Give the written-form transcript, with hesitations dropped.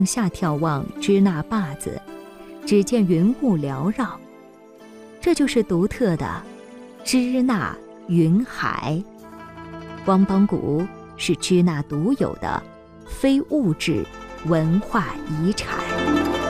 下眺望支那坝子，只见云雾缭绕，这就是独特的支那云海。光邦谷是支那独有的非物质文化遗产。